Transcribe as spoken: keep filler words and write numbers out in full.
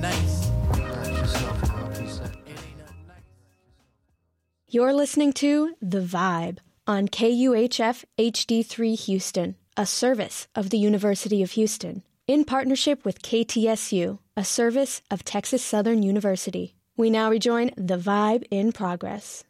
You're listening to The Vibe on K U H F H D three Houston, a service of the University of Houston, in partnership with K T S U, a service of Texas Southern University. We now rejoin The Vibe in progress.